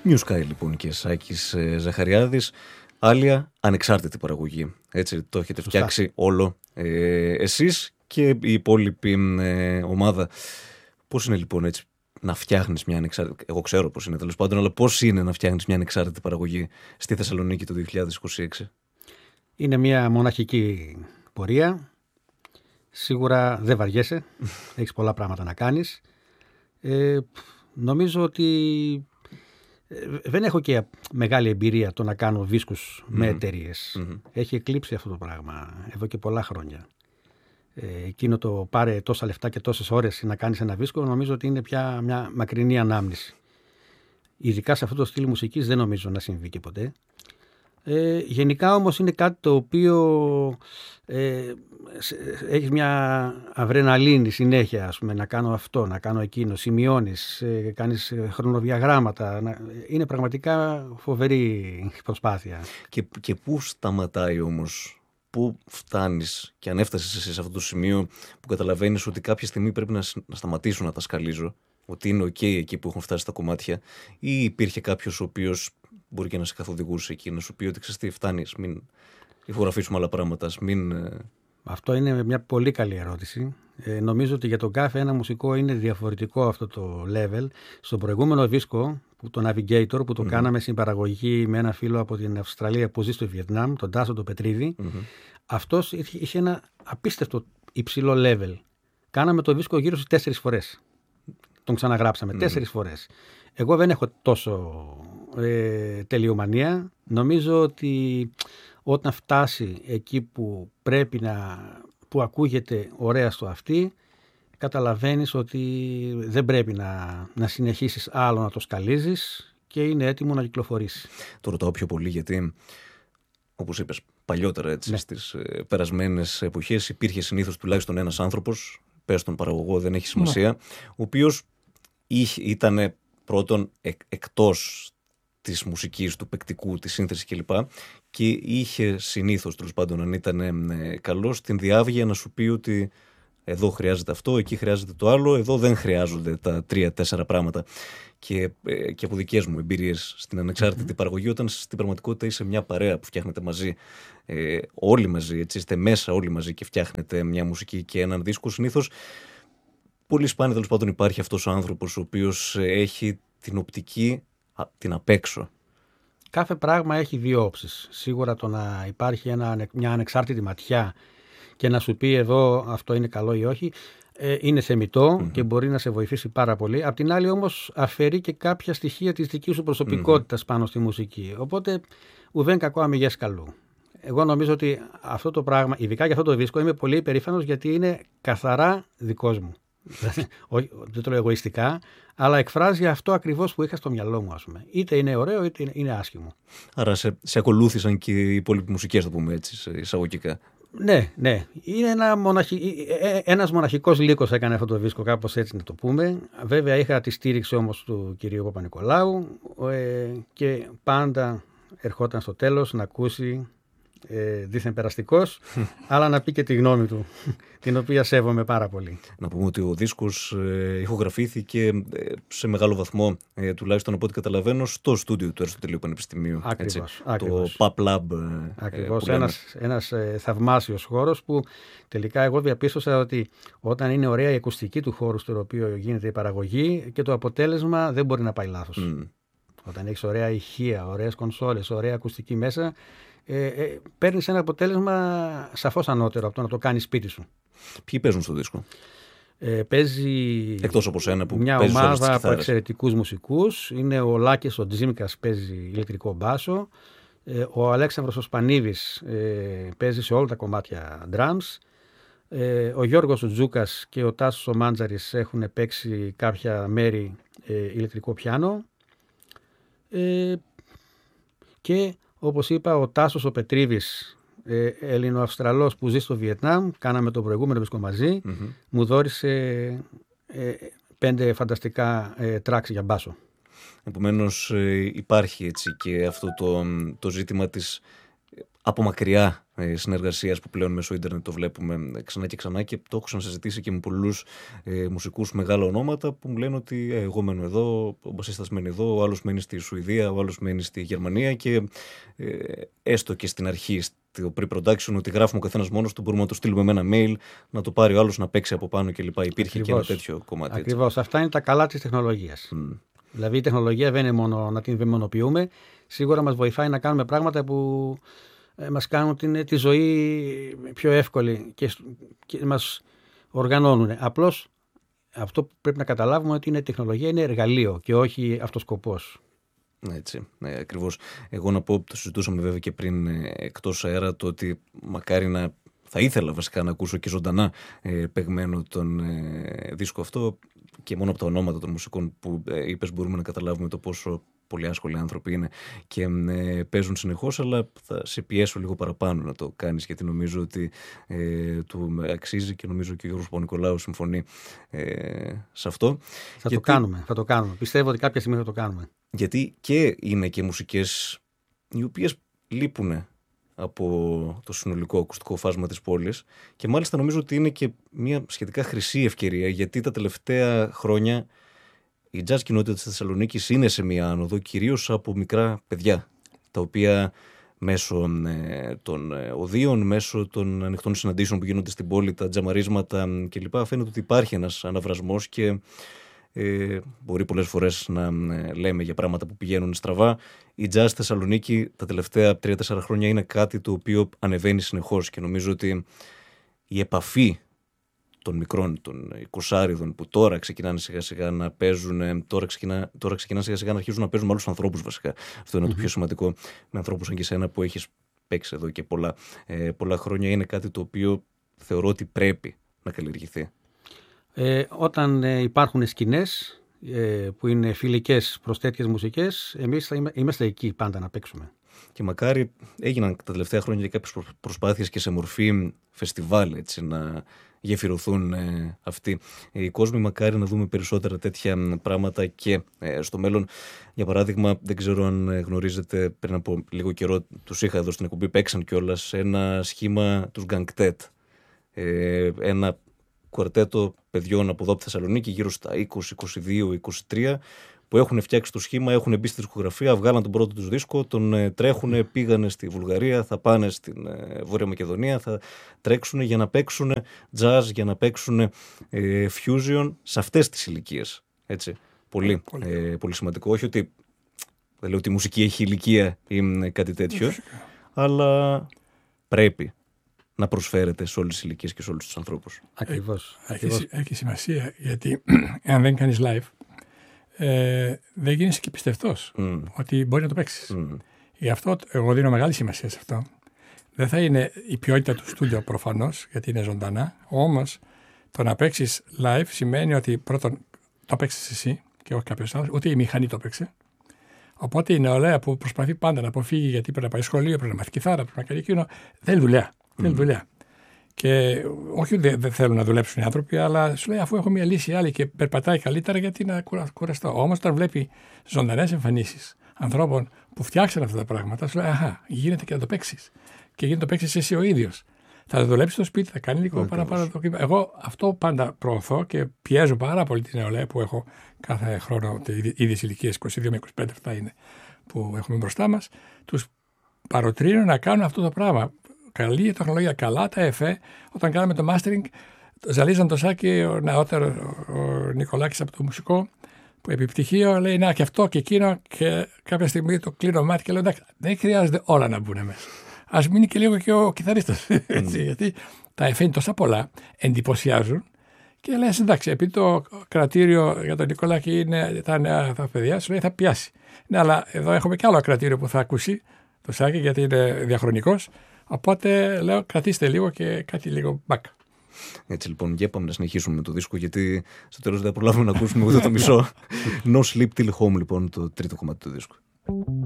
New Sky λοιπόν και Σάκης Ζαχαριάδης. Άλια, ανεξάρτητη παραγωγή. Έτσι το έχετε φτιάξει όλο εσείς και η υπόλοιπη ομάδα. Πώς είναι λοιπόν έτσι να φτιάχνεις μια ανεξάρτητη. Εγώ ξέρω πώς είναι τέλος πάντων, αλλά πώς είναι να φτιάχνεις μια ανεξάρτητη παραγωγή στη Θεσσαλονίκη το 2026? Είναι μια μοναχική πορεία. Σίγουρα δεν βαριέσαι. Έχεις πολλά πράγματα να κάνεις. Νομίζω ότι δεν έχω και μεγάλη εμπειρία το να κάνω δίσκους με εταιρείες. Έχει εκλείψει αυτό το πράγμα εδώ και πολλά χρόνια. Εκείνο το πάρε τόσα λεφτά και τόσες ώρες να κάνεις ένα δίσκο, νομίζω ότι είναι πια μια μακρινή ανάμνηση. Ειδικά σε αυτό το στυλ μουσικής δεν νομίζω να συμβεί και ποτέ. Γενικά όμως είναι κάτι το οποίο έχεις μια αδρεναλίνη συνέχεια, ας πούμε, να κάνω αυτό, να κάνω εκείνο, σημειώνεις, κάνεις χρονοδιαγράμματα. Είναι πραγματικά φοβερή προσπάθεια. Και πού σταματάει όμως, πού φτάνεις και αν έφτασες εσύ σε αυτό το σημείο που καταλαβαίνεις ότι κάποια στιγμή πρέπει να σταματήσω να τα σκαλίζω, ότι είναι ok εκεί που έχουν φτάσει τα κομμάτια, ή υπήρχε κάποιος ο οποίος μπορεί και να σε καθοδηγούσε εκεί, να σου πει ότι ξέρεις τι, φτάνεις, μην ηχογραφήσουμε άλλα πράγματα, μην... Αυτό είναι μια πολύ καλή ερώτηση. Νομίζω ότι για τον κάθε ένα μουσικό είναι διαφορετικό αυτό το level. Στο προηγούμενο δίσκο, το Navigator, που το κάναμε στην παραγωγή με ένα φίλο από την Αυστραλία που ζει στο Βιετνάμ, τον Τάσο τον Πετρίδη, αυτός είχε ένα απίστευτο υψηλό level. Κάναμε το δίσκο γύρω στις 4 φορές. Τον ξαναγράψαμε 4 φορές. Εγώ δεν έχω τόσο τελειομανία. Νομίζω ότι όταν φτάσει εκεί που πρέπει που ακούγεται ωραία στο αυτί, καταλαβαίνεις ότι δεν πρέπει να συνεχίσεις άλλο να το σκαλίζεις και είναι έτοιμο να κυκλοφορήσει. Το ρωτάω πιο πολύ γιατί, όπως είπες, παλιότερα έτσι, στις περασμένες εποχές υπήρχε συνήθως τουλάχιστον ένας άνθρωπος, πες τον παραγωγό, δεν έχει σημασία, ο οποίος ήταν πρώτον εκτός της μουσικής, του παικτικού, της σύνθεσης κλπ. Και είχε συνήθως, τέλος πάντων, αν ήταν καλός, την διάβγεια να σου πει ότι εδώ χρειάζεται αυτό, εκεί χρειάζεται το άλλο, εδώ δεν χρειάζονται τα 3-4 πράγματα. Και από δικές μου εμπειρίες στην ανεξάρτητη παραγωγή, όταν στην πραγματικότητα είσαι μια παρέα που φτιάχνετε μαζί, όλοι μαζί, έτσι, είστε μέσα όλοι μαζί και φτιάχνετε μια μουσική και έναν δίσκο, συνήθως πολύ σπάνια τέλος πάντων υπάρχει αυτός ο άνθρωπος ο οποίος έχει την οπτική την απ' έξω. Κάθε πράγμα έχει δύο όψεις. Σίγουρα το να υπάρχει μια ανεξάρτητη ματιά και να σου πει εδώ αυτό είναι καλό ή όχι, είναι θεμιτό και μπορεί να σε βοηθήσει πάρα πολύ. Απ' την άλλη όμως αφαιρεί και κάποια στοιχεία της δικής σου προσωπικότητας πάνω στη μουσική. Οπότε ουδέν κακό αμυγές καλού. Εγώ νομίζω ότι αυτό το πράγμα, ειδικά για αυτό το δίσκο, είμαι πολύ υπερήφανος γιατί είναι καθαρά δικός μου. Δεν το λέω εγωιστικά, αλλά εκφράζει αυτό ακριβώς που είχα στο μυαλό μου, ας πούμε. Είτε είναι ωραίο, είτε είναι άσχημο. Άρα σε ακολούθησαν και οι υπόλοιποι μουσικές, θα πούμε έτσι, εισαγωγικά. Ναι. Είναι ένας μοναχικός λύκος έκανε αυτό το δίσκο, κάπως έτσι να το πούμε. Βέβαια είχα τη στήριξη όμως του κυρίου Παπα-Νικολάου και πάντα ερχόταν στο τέλος να ακούσει δίθεν περαστικός, αλλά να πει και τη γνώμη του, την οποία σέβομαι πάρα πολύ. Να πούμε ότι ο δίσκος ηχογραφήθηκε σε μεγάλο βαθμό, τουλάχιστον από ό,τι καταλαβαίνω, στο στούντιο του Αριστοτελείου Πανεπιστημίου. Ακριβώς. Το Pub Lab. Ακριβώς. Ένας θαυμάσιος χώρος που τελικά εγώ διαπίστωσα ότι όταν είναι ωραία η ακουστική του χώρου στο οποίο γίνεται η παραγωγή και το αποτέλεσμα δεν μπορεί να πάει λάθος. Όταν έχεις ωραία ηχεία, ωραίες κονσόλες, ωραία ακουστική μέσα, παίρνεις ένα αποτέλεσμα σαφώς ανώτερο από το να το κάνεις σπίτι σου. Ποιοι παίζουν στο δίσκο? Παίζει εκτός από σένα που μια ομάδα από εξαιρετικούς μουσικούς. Είναι ο Λάκης ο Τζίμικας, παίζει ηλεκτρικό μπάσο. Ο Αλέξανδρος ο Σπανίδης παίζει σε όλα τα κομμάτια drums. Ο Γιώργος ο Τζούκας και ο Τάσος ο Μάντζαρης έχουν παίξει κάποια μέρη ηλεκτρικό πιάνο. Και όπως είπα, ο Τάσος ο Πετρίβης, Ελληνοαυστραλός που ζει στο Βιετνάμ, κάναμε το προηγούμενο δίσκο μαζί, μου δώρισε 5 φανταστικά tracks για μπάσο. Επομένως υπάρχει έτσι και αυτό το ζήτημα της από μακριά συνεργασίας που πλέον μέσω ίντερνετ το βλέπουμε ξανά και ξανά, και το έχω ξανασυζητήσει και με πολλούς μουσικούς μεγάλα ονόματα που μου λένε ότι εγώ μένω εδώ, ο μπασίστας μένει εδώ, ο άλλος μένει στη Σουηδία, ο άλλος μένει στη Γερμανία, και έστω και στην αρχή, στο pre-production, ότι γράφουμε ο καθένας μόνος του, μπορούμε να το στείλουμε με ένα mail, να το πάρει ο άλλος να παίξει από πάνω κλπ. Υπήρχε και ένα τέτοιο κομμάτι. Ακριβώς. Αυτά είναι τα καλά της τεχνολογίας. Δηλαδή η τεχνολογία δεν είναι μόνο να την δαιμονοποιούμε, σίγουρα μας βοηθάει να κάνουμε πράγματα που μας κάνουν τη ζωή πιο εύκολη και μας οργανώνουν. Απλώς αυτό που πρέπει να καταλάβουμε ότι η τεχνολογία είναι εργαλείο και όχι αυτοσκοπός. Έτσι, ναι, ακριβώς. Εγώ να πω, το συζητούσαμε βέβαια και πριν εκτός αέρα, το ότι μακάρι θα ήθελα βασικά να ακούσω και ζωντανά παιγμένο τον δίσκο αυτό, και μόνο από τα ονόματα των μουσικών που είπες μπορούμε να καταλάβουμε το πόσο πολύ άσχολοι άνθρωποι είναι και παίζουν συνεχώς, αλλά θα σε πιέσω λίγο παραπάνω να το κάνεις, γιατί νομίζω ότι του αξίζει, και νομίζω και ο Γιώργος Παπα-Νικολάου συμφωνεί σε αυτό. Θα το κάνουμε. Πιστεύω ότι κάποια στιγμή θα το κάνουμε. Γιατί και είναι και μουσικές οι οποίες λείπουν από το συνολικό ακουστικό φάσμα της πόλης, και μάλιστα νομίζω ότι είναι και μια σχετικά χρυσή ευκαιρία, γιατί τα τελευταία χρόνια η jazz κοινότητα της Θεσσαλονίκης είναι σε μια άνοδο, κυρίως από μικρά παιδιά, τα οποία μέσω των οδείων, μέσω των ανοιχτών συναντήσεων που γίνονται στην πόλη, τα τζαμαρίσματα κλπ. Φαίνεται ότι υπάρχει ένας αναβρασμός, και μπορεί πολλές φορές να λέμε για πράγματα που πηγαίνουν στραβά. Η jazz στη Θεσσαλονίκη τα τελευταία 3-4 χρόνια είναι κάτι το οποίο ανεβαίνει συνεχώς, και νομίζω ότι η επαφή των μικρών, των 20άριδων που τώρα ξεκινάνε σιγά σιγά να παίζουν, τώρα ξεκινάνε σιγά σιγά να αρχίζουν να παίζουν με άλλους ανθρώπους βασικά. Αυτό είναι το πιο σημαντικό. Με ανθρώπους σαν και εσένα που έχεις παίξει εδώ και πολλά χρόνια, είναι κάτι το οποίο θεωρώ ότι πρέπει να καλλιεργηθεί. Όταν υπάρχουν σκηνές που είναι φιλικές προς τέτοιες μουσικές, εμείς θα είμαστε εκεί πάντα να παίξουμε. Και μακάρι έγιναν τα τελευταία χρόνια και κάποιες προσπάθειες και σε μορφή φεστιβάλ, έτσι, να γεφυρωθούν αυτοί οι κόσμοι. Μακάρι να δούμε περισσότερα τέτοια πράγματα και στο μέλλον. Για παράδειγμα, δεν ξέρω αν γνωρίζετε, πριν από λίγο καιρό τους είχα εδώ στην εκπομπή, παίξαν κιόλας ένα σχήμα τους Γκανκτέτ. Ένα κουαρτέτο παιδιών από εδώ από τη Θεσσαλονίκη, γύρω στα 20, 22, 23, που έχουν φτιάξει το σχήμα, έχουν μπει στη δισκογραφία, βγάλαν τον πρώτο τους δίσκο, τον τρέχουν, πήγανε στη Βουλγαρία, θα πάνε στην Βόρεια Μακεδονία, θα τρέξουν για να παίξουν jazz, για να παίξουν fusion σε αυτές τις ηλικίες. Έτσι. Πολύ σημαντικό. Όχι ότι δεν λέω ότι η μουσική έχει ηλικία ή κάτι τέτοιο, αλλά πρέπει να προσφέρεται σε όλες τις ηλικίες και σε όλους τους ανθρώπους. Ακριβώς. Έχει σημασία, γιατί αν δεν κάνεις live, δεν γίνεσαι και πιστευτός ότι μπορεί να το παίξεις. Γι' αυτό εγώ δίνω μεγάλη σημασία σε αυτό. Δεν θα είναι η ποιότητα του στούντιο προφανώς, γιατί είναι ζωντανά, όμως το να παίξεις live σημαίνει ότι πρώτον το παίξεις εσύ και όχι κάποιος άλλος, ούτε η μηχανή το παίξε. Οπότε η νεολαία που προσπαθεί πάντα να αποφύγει, γιατί πρέπει να πάει σχολείο, πρέπει να μάθει κιθάρα, πρέπει να κάνει εκείνο, θέλει δουλειά. Και όχι ότι δεν θέλουν να δουλέψουν οι άνθρωποι, αλλά σου λέει αφού έχω μια λύση άλλη και περπατάει καλύτερα, γιατί να κουραστώ. Όμως όταν βλέπει ζωντανές εμφανίσεις ανθρώπων που φτιάξαν αυτά τα πράγματα, σου λέει αχα, γίνεται και να το παίξεις. Και γίνεται να το παίξεις εσύ ο ίδιος. Θα το δουλέψει στο σπίτι, θα κάνει λίγο παραπάνω το κλίμα. Εγώ αυτό πάντα προωθώ και πιέζω πάρα πολύ την νεολαία που έχω κάθε χρόνο, ίδιες ηλικίες, 22 με 25 αυτά είναι που έχουμε μπροστά μας. Τους παροτρύνω να κάνουν αυτό το πράγμα. Καλή τεχνολογία, καλά τα εφέ. Όταν κάναμε το mastering, ζαλίζαν το σάκι ο νεότερο, ο Νικολάκης από το μουσικό, που επί πτυχίο λέει να και αυτό και εκείνο, και κάποια στιγμή το κλείνω μάτι και λέω εντάξει, δεν χρειάζεται όλα να μπουν μέσα. Ας μείνει και λίγο και ο κιθαρίστας. Γιατί τα εφέ είναι τόσα πολλά, εντυπωσιάζουν. Και λες εντάξει, επειδή το κρατήριο για τον Νικολάκη είναι τα νέα παιδιά, σου λέει θα πιάσει. Ναι, αλλά εδώ έχουμε κι άλλο κρατήριο που θα ακούσει το σάκι, γιατί είναι διαχρονικός. Οπότε λέω κρατήστε λίγο και κάτι λίγο back. Έτσι λοιπόν, για πάμε να συνεχίσουμε με το δίσκο, γιατί στο τέλος δεν θα προλάβουμε να ακούσουμε ούτε το μισό. No Sleep Till Home, λοιπόν, το τρίτο κομμάτι του δίσκου.